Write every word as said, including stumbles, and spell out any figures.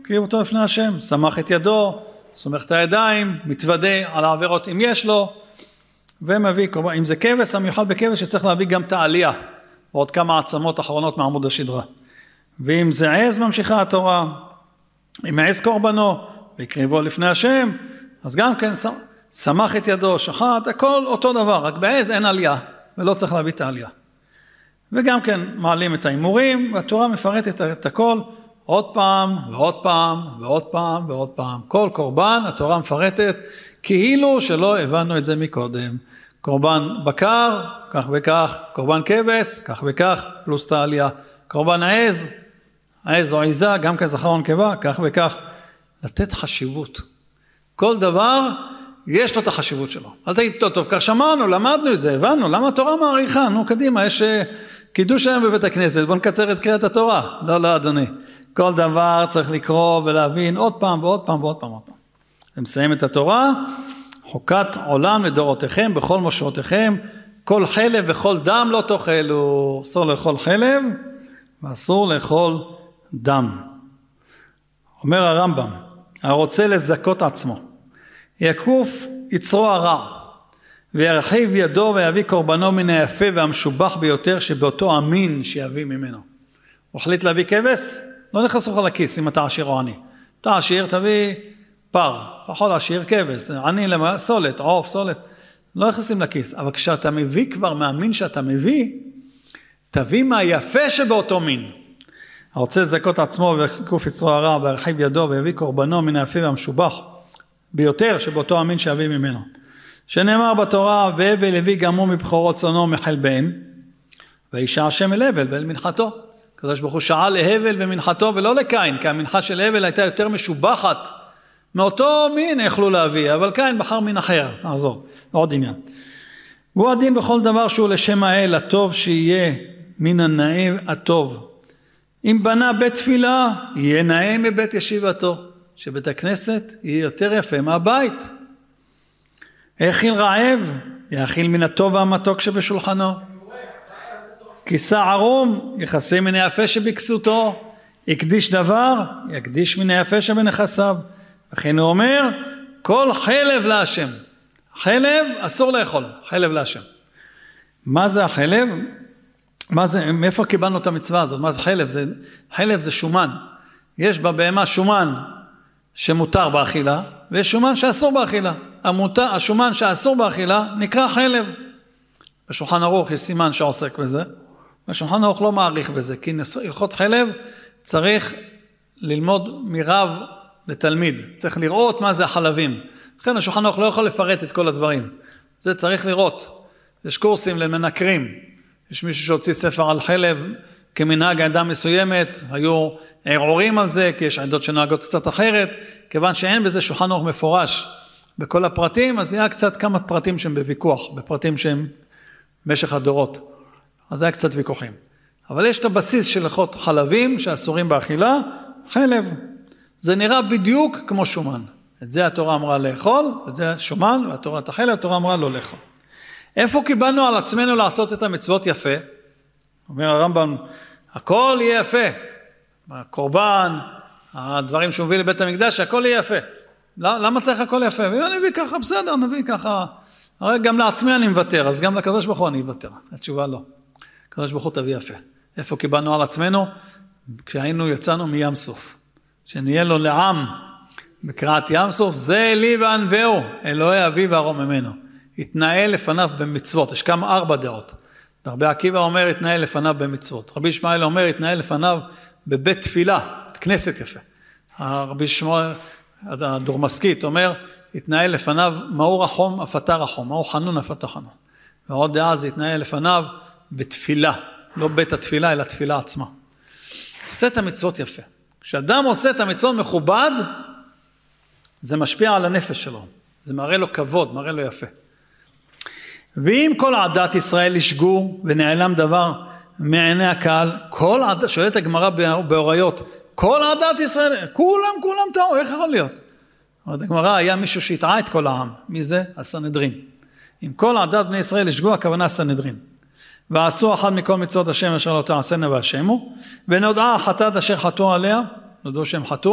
קריב אותו לפני השם, שמח את ידו, סומך את הידיים, מתוודה על העבירות אם יש לו, ומביא קורבן. אם זה כבש, המיוחד בכבש שצריך להביא גם את העלייה, ועוד כמה עצמות אחרונות מעמוד השדרה. ואם זה עז ממשיכה התורה, אם עז קורבנו, ויקריבו לפני השם, אז גם כן שמח את ידו, שחט, הכל אותו דבר, רק בעז אין עלייה, ולא צריך להביא את העלייה. וגם כן מעלים את האימורים, והתורה מפרטת את הכל, עוד פעם, ועוד פעם, ועוד פעם, ועוד פעם. כל קורבן, התורה מפרטת, כאילו שלא הבנו את זה מקודם. קורבן בקר, כך וכך, קורבן כבש, כך וכך, פלוס את העלייה. קורבן העז, העז או עיזה, גם כזכר או נקבה, כך וכך. לתת חשיבות. כל דבר, יש לו את החשיבות שלו. אל תגיד, טוב, טוב, כך שמענו, למדנו את זה, הבנו, למה התורה מעריכה? נו, קדימה, יש קידוש היום בבית הכנסת, בוא נקצר את קריאת התורה. לא, לא, אדוני. כל דבר צריך לקרוא ולהבין עוד פעם ועוד פעם ועוד פעם ועוד פעם. ומסיים את התורה, חוקת עולם לדורותיכם, בכל מושבותיכם, כל חלב וכל דם לא תאכלו. אסור לאכול חלב, ואסור לאכול דם. אומר הרמב"ם, הרוצה לזכות עצמו, יקוף יצרו הרע, וירחיב ידו ויביא קורבנו מן היפה והמשובח ביותר שבאותו אמין שיביא ממנו. הוא החליט להביא כבש, לא נכנס לך לכיס אם אתה עשיר או עני. אתה עשיר, תביא פר, פחות עשיר כבש, עני למה, סולת, עוף, סולת, לא נכנסים לכיס. אבל כשאתה מביא כבר מהמין שאתה מביא, תביא מהיפה שבאותו מין. הרוצה לזכות עצמו ויקוף יצרו הרע וירחיב ידו ויביא קורבנו מן היפה והמשובח ביותר שבאותו אמין שיביא ממנו. שנאמר בתורה, והבל הביא גם הוא מבחורות צונו מחל בן, וישע השם אל הבל ואל מנחתו. הקדוש ברוך הוא שעה להבל ומנחתו ולא לקין, כי המנחה של הבל הייתה יותר משובחת, מאותו מין יכלו להביא, אבל קין בחר מין אחר, נעזור, עוד עניין. והוא הדין בכל דבר שהוא לשם האל, הטוב שיהיה מן הנאה הטוב. אם בנה בית תפילה, יהיה נאה מבית ישיבתו, שבית הכנסת יהיה יותר יפה מהבית. האכיל רעב, יאכיל מן הטוב והמתוק שבשולחנו. כיסא ערום, יחסה מן היפה שבכסותו. יקדיש דבר, יקדיש מן היפה שבנכסיו. וכן הוא אומר, כל חלב להשם. חלב אסור לאכול, חלב להשם. מה זה החלב? מה זה, מאיפה קיבלנו את המצווה הזאת? מה זה חלב? זה, חלב זה שומן. יש בבהמה שומן שמותר באכילה, ויש שומן שאסור באכילה. המותר, השומן שאסור באכילה נקרא חלב. בשולחן ערוך יש סימן שעוסק בזה. בשולחן ערוך לא מעריך בזה, כי הלכות חלב צריך ללמוד מרב לתלמיד. צריך לראות מה זה החלבים. לכן השולחן ערוך לא יכול לפרט את כל הדברים. זה צריך לראות. יש קורסים למנקרים. יש מישהו שהוציא ספר על חלב כמנהג עדה מסוימת, היו ערעורים על זה, כי יש עדות שנהגות קצת אחרת, כיוון שאין בזה שולחן ערוך מפורש בכל הפרטים, אז היה קצת כמה פרטים שהם בוויכוח, בפרטים שהם במשך הדורות, אז היה קצת ויכוחים. אבל יש את הבסיס של הלכות חלבים שאסורים באכילה, חלב. זה נראה בדיוק כמו שומן. את זה התורה אמרה לאכול, את זה שומן, והתורה את החלב, התורה אמרה לא לאכול. איפה קיבלנו על עצמנו לעשות את המצוות יפה? אומר הרמב"ם, הכל יהיה יפה. הקורבן, הדברים שהוא מביא לבית המקדש, הכל יהיה יפה. למה צריך הכל יפה? ואם אני מביא ככה, בסדר, נביא ככה. הרי גם לעצמי אני מוותר, אז גם לקדוש ברוך הוא אני מוותר. התשובה לא. הקדוש ברוך הוא תביא יפה. איפה קיבלנו על עצמנו? כשהיינו יצאנו מים סוף. שנהיה לו לעם בקראת ים סוף, זה אלי וענווהו, אלוהי אבי וארום ממנו. התנהל לפניו במצוות, יש כמה ארבע דעות. רבי עקיבא אומר, התנהל לפניו במצוות. רבי ישמעאל אומר, התנהל לפניו בבית תפילה, בית כנסת יפה. רבי ישמעאל, הדורמסקית, אומר, התנהל לפניו מאור החום, הפתה רחום, מאור חנון, הפתה חנון. ועוד דעה זה התנהל לפניו בתפילה, לא בית התפילה, אלא תפילה עצמה. עושה את המצוות יפה. כשאדם עושה את המצוות מכובד, זה משפיע על הנפש שלו. זה מראה לו כבוד, מראה לו יפה. ואם כל עדת ישראל ישגו ונעלם דבר מעיני הקהל, כל עדת, שואלת הגמרא באוריות, כל עדת ישראל, כולם, כולם טעו, איך יכול להיות? אבל הגמרא היה מישהו שהטעה את כל העם, מי זה? הסנהדרין. אם כל עדת בני ישראל ישגו, הכוונה הסנהדרין. ועשו אחד מכל מצוות השם אשר לא תעשנה והשמו, ונודעה החטאת אשר חטאו עליה, נודעו שהם חטאו,